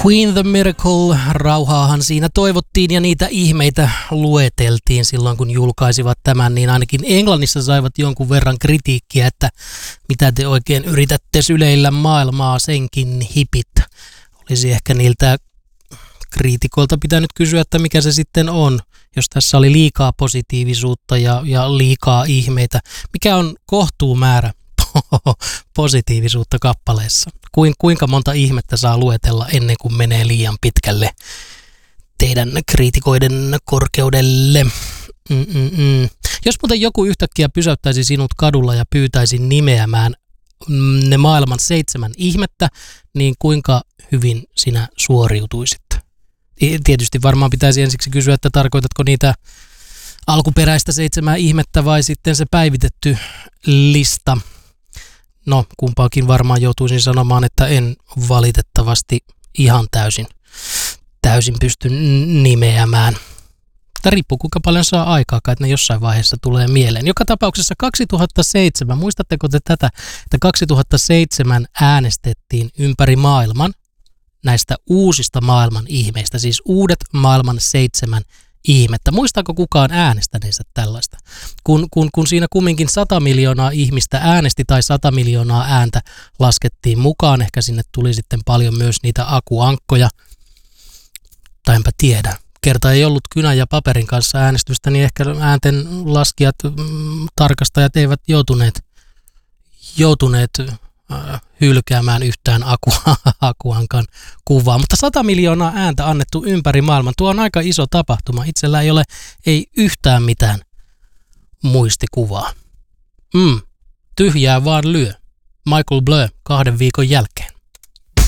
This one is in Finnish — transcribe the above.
Queen the Miracle, rauhaahan siinä toivottiin ja niitä ihmeitä lueteltiin silloin, kun julkaisivat tämän, niin ainakin Englannissa saivat jonkun verran kritiikkiä, että mitä te oikein yritätte syleillä maailmaa, senkin hipit. Olisi ehkä niiltä kriitikoilta pitänyt kysyä, että mikä se sitten on, jos tässä oli liikaa positiivisuutta ja liikaa ihmeitä. Mikä on kohtuumäärä positiivisuutta kappaleessa? Kuinka monta ihmettä saa luetella ennen kuin menee liian pitkälle teidän kriitikoiden korkeudelle? Jos muuten joku yhtäkkiä pysäyttäisi sinut kadulla ja pyytäisi nimeämään ne maailman 7 ihmettä, niin kuinka hyvin sinä suoriutuisit? Tietysti varmaan pitäisi ensiksi kysyä, että tarkoitatko niitä alkuperäistä 7 ihmettä vai sitten se päivitetty lista. No, kumpaakin varmaan joutuisin sanomaan, että en valitettavasti ihan täysin pysty nimeämään. Tämä riippuu, kuinka paljon saa aikaa, että ne jossain vaiheessa tulee mieleen. Joka tapauksessa 2007, muistatteko te tätä, että 2007 äänestettiin ympäri maailman näistä uusista maailman ihmeistä, siis uudet maailman 7 ihmettä. Muistaako kukaan äänestäneensä tällaista? Kun siinä kumminkin 100 miljoonaa ihmistä äänesti tai 100 miljoonaa ääntä laskettiin mukaan, ehkä sinne tuli sitten paljon myös niitä akuankkoja, tai enpä tiedä. Kerta ei ollut kynän ja paperin kanssa äänestystä, niin ehkä äänten laskijat, tarkastajat eivät joutuneet hylkäämään yhtään akuankan kuvaa. Mutta 100 miljoonaa ääntä annettu ympäri maailman. Tuo on aika iso tapahtuma. Itsellä ei yhtään mitään muistikuvaa. Tyhjää vaan lyö. Michael Bleu 2 viikon jälkeen.